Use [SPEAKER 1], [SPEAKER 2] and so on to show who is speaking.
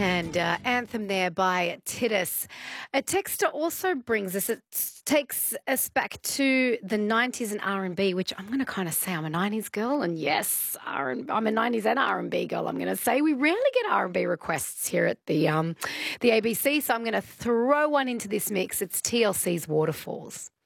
[SPEAKER 1] And Anthem there by Titus. A texter also brings us, it takes us back to the 90s and R&B, which I'm going to kind of say I'm a 90s girl. And yes, I'm a 90s and R&B girl, I'm going to say. We rarely get R&B requests here at the ABC, so I'm going to throw one into this mix. It's TLC's Waterfalls.